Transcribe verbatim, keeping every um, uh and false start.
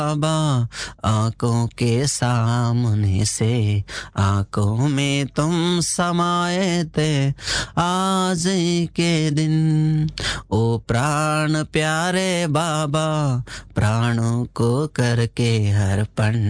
बाबा आंखों के सामने से आंखों में तुम समाए थे आज ही के दिन ओ प्राण प्यारे बाबा प्राणों को करके अर्पण